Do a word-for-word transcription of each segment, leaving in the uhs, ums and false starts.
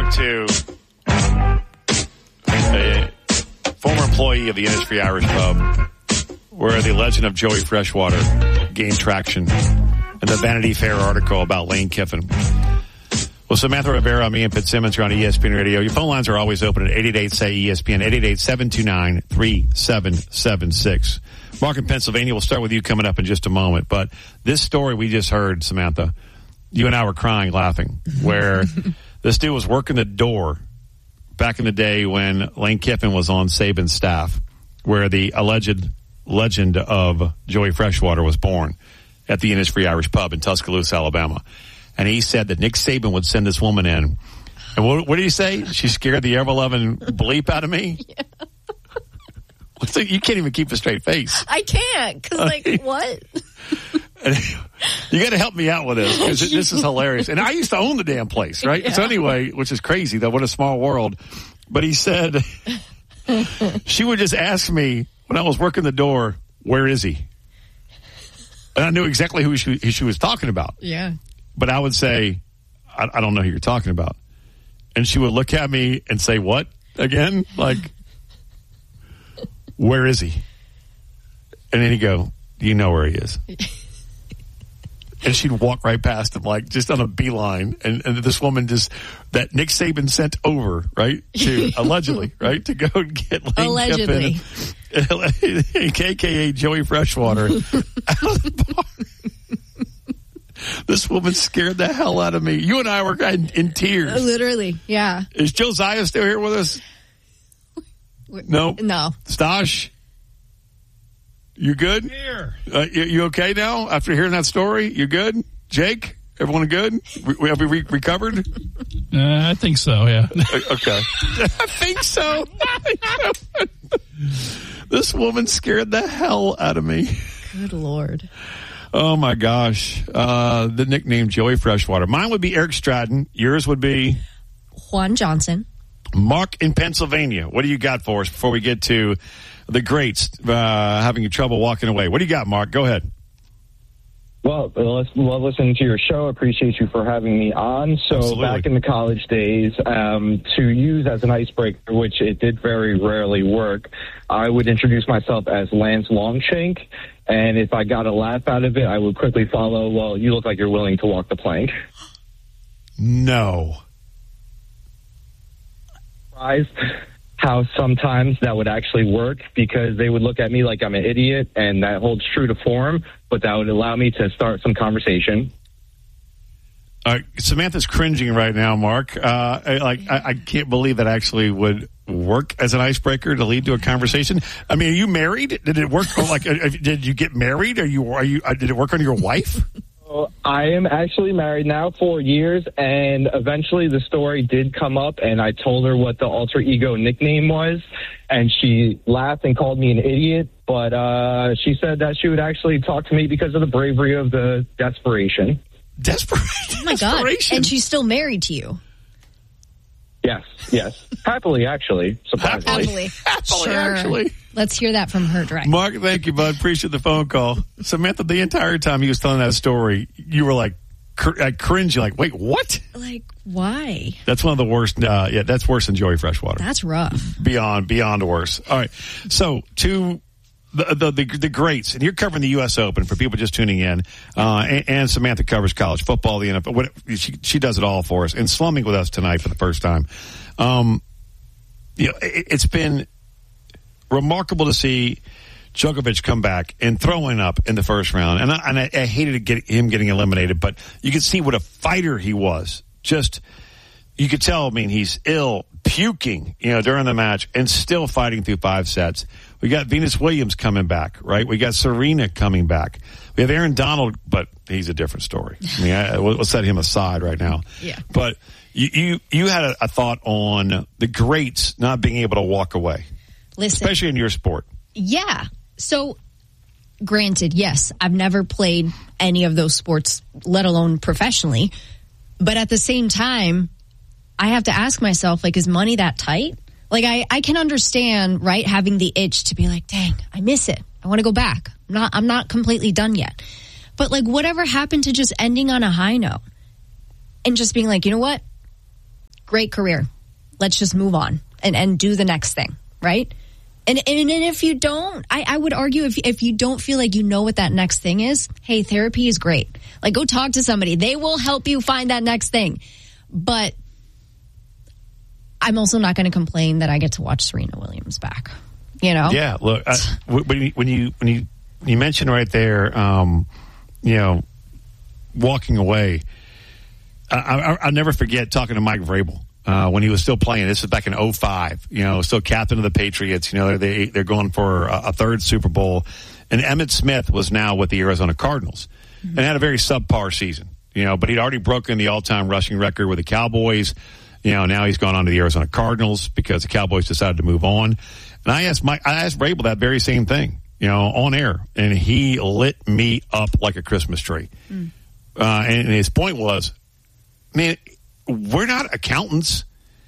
talk to a former employee of the Innisfree Irish Pub, where the legend of Joey Freshwater gained traction in the Vanity Fair article about Lane Kiffin. Well, Samantha Rivera, me and Fitzsimmons are on E S P N Radio. Your phone lines are always open at eight eight eight, S A Y, E S P N, eight eight eight, seven two nine, three seven seven six. Mark in Pennsylvania, we'll start with you coming up in just a moment. But this story we just heard, Samantha, you and I were crying, laughing, where this dude was working the door back in the day when Lane Kiffin was on Saban's staff, where the alleged legend of Joey Freshwater was born at the Innisfree Irish Pub in Tuscaloosa, Alabama. And he said that Nick Saban would send this woman in. And what, what did he say? She scared the ever-loving bleep out of me? Yeah. So you can't even keep a straight face. I can't, because, like, I, what? You got to help me out with this, because this is hilarious. And I used to own the damn place, right? Yeah. So anyway, which is crazy, though. What a small world. But he said she would just ask me when I was working the door, where is he? And I knew exactly who she, who she was talking about. Yeah. But I would say, I, I don't know who you're talking about. And she would look at me and say, what? Again? Like, where is he? And then he'd go, do you know where he is? And she'd walk right past him, like, just on a beeline. And, and this woman just, that Nick Saban sent over, right, to, allegedly, right, to go and get Lane Allegedly. Kiffin, K K A Joey Freshwater, out of the bar. This woman scared the hell out of me. You and I were in, in tears. Literally, yeah. Is Josiah still here with us? No? No. Stosh? You good? Here. Uh, you, you okay now after hearing that story? You good? Jake? Everyone good? We, have we re- recovered? Uh, I think so, yeah. Okay. I think so. This woman scared the hell out of me. Good Lord. Oh, my gosh. Uh, the nickname Joey Freshwater. Mine would be Eric Stratton. Yours would be? Juan Johnson. Mark in Pennsylvania. What do you got for us before we get to the greats uh, having trouble walking away? What do you got, Mark? Go ahead. Well, love listening to your show. Appreciate you for having me on. So Absolutely. Back in the college days, um, to use as an icebreaker, which it did very rarely work, I would introduce myself as Lance Longshank. And if I got a laugh out of it, I would quickly follow, well, you look like you're willing to walk the plank. No. Surprised how sometimes that would actually work, because they would look at me like I'm an idiot, and that holds true to form, but that would allow me to start some conversation. Uh, Samantha's cringing right now, Mark. Uh, I, like I, I can't believe that actually would work as an icebreaker to lead to a conversation. I mean, are you married? Did it work? Like, uh, did you get married? Are you? Are you? Uh, did it work on your wife? So I am actually married now for years, and eventually the story did come up, and I told her what the alter ego nickname was, and she laughed and called me an idiot. But uh, she said that she would actually talk to me because of the bravery of the desperation. Desperation. Oh my God! And she's still married to you. Yes, yes. Happily, actually. Surprisingly. Happily. Happily, Sure. actually. Let's hear that from her directly. Mark, thank you, bud. Appreciate the phone call. Samantha, the entire time he was telling that story, you were like, cr- like cringing, like, wait, what? Like, why? That's one of the worst. Uh, yeah, that's worse than Joey Freshwater. That's rough. Beyond, beyond worse. All right. So, to the, the, the, the greats, and you're covering the U S Open for people just tuning in, uh, and, and Samantha covers college football, the N F L. What, she, she does it all for us, and slumming with us tonight for the first time. Um, you know, it, it's been remarkable to see Djokovic come back and throwing up in the first round. And I, and I, I hated to get him getting eliminated, but you could see what a fighter he was. Just, you could tell, I mean, he's ill, puking, you know, during the match, and still fighting through five sets. We got Venus Williams coming back, right? We got Serena coming back. We have Aaron Donald, but he's a different story. I mean, I, we'll set him aside right now. Yeah. But you, you, you had a, a thought on the greats not being able to walk away. Listen. Especially in your sport. Yeah. So, granted, yes, I've never played any of those sports, let alone professionally. But at the same time, I have to ask myself, like, is money that tight? Like, I, I can understand, right, having the itch to be like, dang, I miss it. I want to go back. I'm not, I'm not completely done yet. But, like, whatever happened to just ending on a high note and just being like, you know what? great career. Let's just move on and, and do the next thing, right? And, and and if you don't, I, I would argue if if you don't feel like you know what that next thing is, hey, therapy is great. Like, go talk to somebody. They will help you find that next thing. But I'm also not going to complain that I get to watch Serena Williams back. You know? Yeah. Look, I, when you when you when you you mentioned right there, um, you know, walking away. I, I, I'll never forget talking to Mike Vrabel. Uh, when he was still playing. This is back in oh five, you know, still captain of the Patriots. You know, they, they're going for a, a third Super Bowl. And Emmitt Smith was now with the Arizona Cardinals mm-hmm. and had a very subpar season, you know, but he'd already broken the all-time rushing record with the Cowboys. You know, now he's gone on to the Arizona Cardinals because the Cowboys decided to move on. And I asked Mike, I asked Vrabel that very same thing, you know, on air, and he lit me up like a Christmas tree. Mm. Uh, and, and his point was, man, we're not accountants.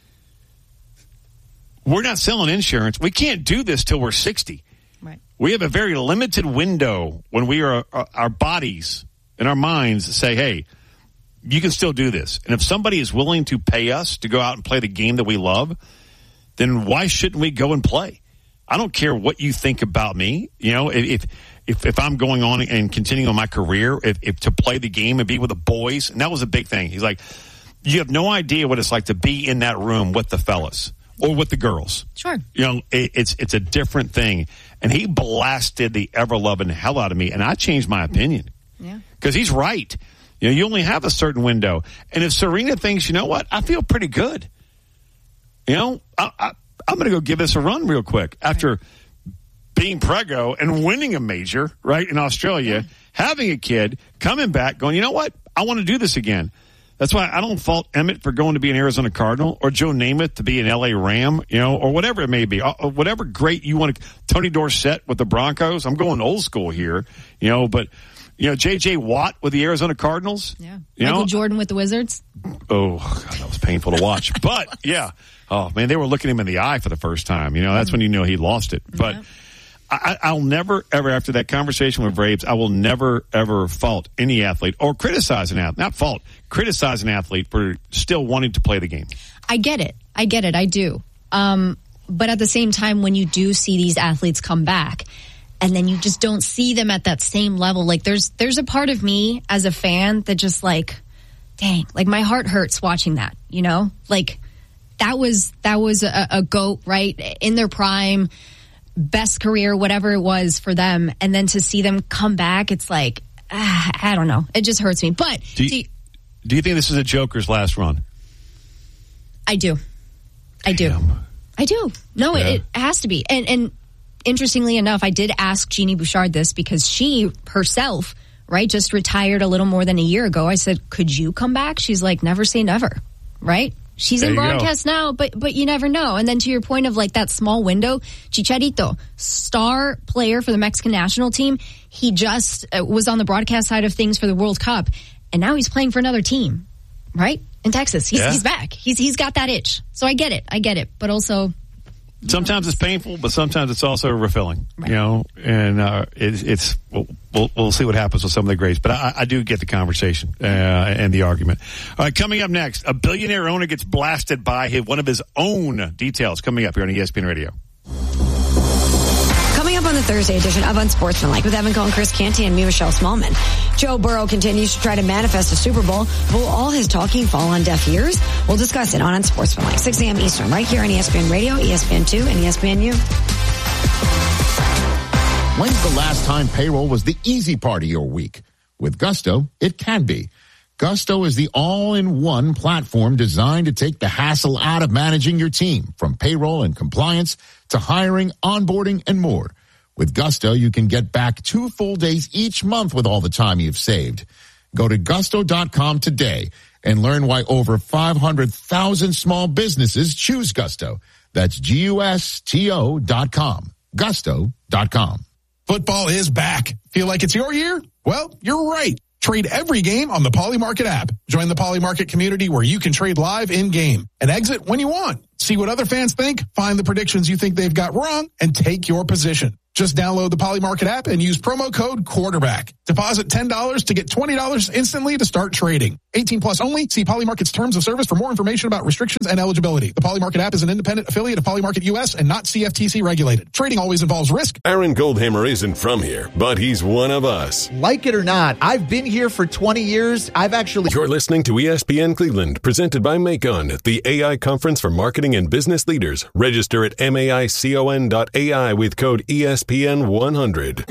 We're not selling insurance. We can't do this till we're sixty. Right. We have a very limited window when we are, uh, our bodies and our minds say, hey, you can still do this. And if somebody is willing to pay us to go out and play the game that we love, then why shouldn't we go and play? I don't care what you think about me. You know, if if if I'm going on and continuing on my career, if, if to play the game and be with the boys, and that was a big thing. He's like, you have no idea what it's like to be in that room with the fellas or with the girls. Sure. You know, it, it's it's a different thing. And he blasted the ever-loving hell out of me, and I changed my opinion. Yeah. Because he's right. You know, you only have a certain window. And if Serena thinks, you know what, I feel pretty good. You know, I, I, I'm going to go give this a run real quick. After right. being preggo and winning a major, right, in Australia, yeah. having a kid, coming back, going, you know what, I want to do this again. That's why I don't fault Emmitt for going to be an Arizona Cardinal or Joe Namath to be an L A Ram, you know, or whatever it may be. Uh, whatever great you want to – Tony Dorsett with the Broncos. I'm going old school here, you know, but, you know, J J. Watt with the Arizona Cardinals. Yeah. You Michael know? Jordan with the Wizards. Oh, God, that was painful to watch. But, yeah. Oh, man, they were looking him in the eye for the first time. You know, that's mm. when you know he lost it. But – I, I'll never, ever, after that conversation with Braves, I will never, ever fault any athlete or criticize an athlete. Not fault, criticize an athlete for still wanting to play the game. I get it. I get it. I do. Um, but at the same time, when you do see these athletes come back and then you just don't see them at that same level, like there's there's a part of me as a fan that just like, dang, like my heart hurts watching that, you know? Like that was, that was a, a GOAT, right? In their prime. Best career, whatever it was for them, and then to see them come back, it's like, ah, I don't know. It just hurts me. But do you, see, do you think this is a Joker's last run? I do. I do. Damn. I do. No, yeah. it, it has to be. And, and interestingly enough, I did ask Jeannie Bouchard this because she herself, right, just retired a little more than a year ago. I said, could you come back? She's like, never say never, right? She's there in broadcast go. now, but but you never know. And then to your point of like that small window, Chicharito, star player for the Mexican national team, he just uh, was on the broadcast side of things for the World Cup, and now he's playing for another team, right? In Texas. He's, yeah. he's back. He's He's got that itch. So I get it. I get it. But also... Sometimes it's painful, but sometimes it's also refilling, right. you know, and uh, it, it's, we'll, we'll, we'll see what happens with some of the greats, but I, I do get the conversation uh, and the argument. All right, coming up next, a billionaire owner gets blasted by his, one of his own details coming up here on E S P N Radio. Coming up on the Thursday edition of Unsportsmanlike with Evan Cohen, Chris Canty, and me, Michelle Smallman. Joe Burrow continues to try to manifest a Super Bowl. Will all his talking fall on deaf ears? We'll discuss it on Unsportsmanlike, six a.m. Eastern, right here on E S P N Radio, E S P N two, and E S P N U. When's the last time payroll was the easy part of your week? With Gusto, it can be. Gusto is the all-in-one platform designed to take the hassle out of managing your team, from payroll and compliance to hiring, onboarding, and more. With Gusto, you can get back two full days each month with all the time you've saved. Go to gusto dot com today and learn why over five hundred thousand small businesses choose Gusto. That's G U S T O dot com. gusto dot com. Football is back. Feel like it's your year? Well, you're right. Trade every game on the Polymarket app. Join the Polymarket community where you can trade live in-game and exit when you want. See what other fans think, find the predictions you think they've got wrong, and take your position. Just download the Polymarket app and use promo code quarterback. Deposit ten dollars to get twenty dollars instantly to start trading. eighteen plus only. See Polymarket's terms of service for more information about restrictions and eligibility. The Polymarket app is an independent affiliate of Polymarket U S and not C F T C regulated. Trading always involves risk. Aaron Goldhammer isn't from here, but he's one of us. Like it or not, I've been here for twenty years. I've actually... You're listening to E S P N Cleveland, presented by Macon, the A I conference for marketing and business leaders. Register at maicon dot A I with code E S P N one hundred.